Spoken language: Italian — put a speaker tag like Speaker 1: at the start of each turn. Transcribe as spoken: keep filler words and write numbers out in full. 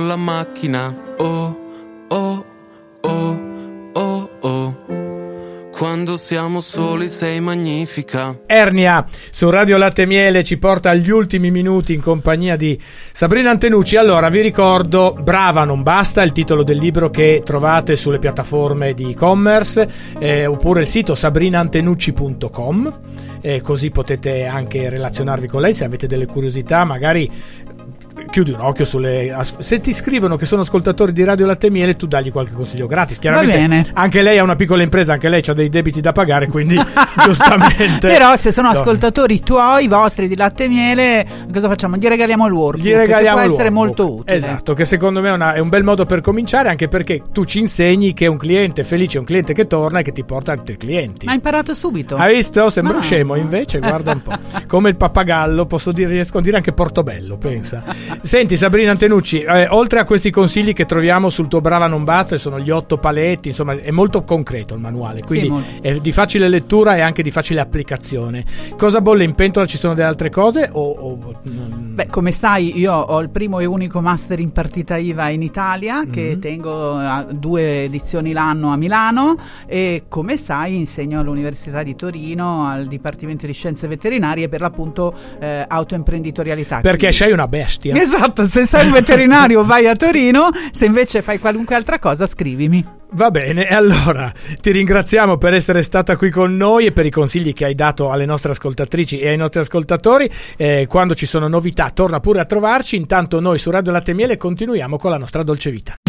Speaker 1: la macchina. Oh, oh, oh, oh, oh. Quando siamo soli sei magnifica.
Speaker 2: Ernia su Radio Latte e Miele ci porta agli ultimi minuti in compagnia di Sabrina Antenucci. Allora vi ricordo Brava non basta, il titolo del libro che trovate sulle piattaforme di e-commerce, eh, oppure il sito sabrina antenucci punto com, eh, così potete anche relazionarvi con lei se avete delle curiosità. Magari chiudi un occhio sulle, se ti scrivono che sono ascoltatori di Radio Latte e Miele, tu dagli qualche consiglio gratis. Chiaramente
Speaker 3: va bene.
Speaker 2: Anche lei ha una piccola impresa, anche lei ha dei debiti da pagare, quindi giustamente.
Speaker 3: Però se sono ascoltatori tuoi, vostri di Latte e Miele, cosa facciamo? Gli regaliamo il workbook,
Speaker 2: Gli regaliamo
Speaker 3: che può essere
Speaker 2: workbook.
Speaker 3: molto utile.
Speaker 2: Esatto, che secondo me è, una, è un bel modo per cominciare, anche perché tu ci insegni che un cliente felice è un cliente che torna e che ti porta altri clienti.
Speaker 3: Ma hai imparato subito.
Speaker 2: Hai visto? Sembra
Speaker 3: Ma...
Speaker 2: scemo, invece guarda un po'. Come il pappagallo, posso dire, riesco a dire anche Portobello, pensa. Senti Sabrina Antenucci, eh, oltre a questi consigli che troviamo sul tuo Brava non basta, sono gli otto paletti, insomma è molto concreto il manuale, quindi
Speaker 3: sì,
Speaker 2: è di facile lettura e anche di facile applicazione. Cosa bolle in pentola? Ci sono delle altre cose? O, o...
Speaker 3: Beh, come sai, io ho il primo e unico master in partita I V A in Italia, che mm-hmm. tengo a due edizioni l'anno a Milano, e come sai insegno all'Università di Torino al Dipartimento di Scienze Veterinarie, per l'appunto eh, autoimprenditorialità.
Speaker 2: Perché
Speaker 3: quindi...
Speaker 2: sei una bestia.
Speaker 3: Esatto, se sei un veterinario vai a Torino, se invece fai qualunque altra cosa scrivimi.
Speaker 2: Va bene, e allora ti ringraziamo per essere stata qui con noi e per i consigli che hai dato alle nostre ascoltatrici e ai nostri ascoltatori. Eh, quando ci sono novità torna pure a trovarci. Intanto noi su Radio Latte e Miele continuiamo con la nostra dolce vita.